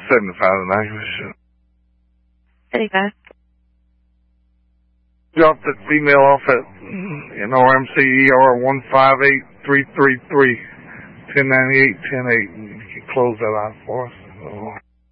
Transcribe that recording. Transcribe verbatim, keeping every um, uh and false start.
seventy-five tonight. Sure. seventy-five. Drop that female off at N R M C E R one five eight three three three, ten ninety-eight, ten eight. You can close that out for us.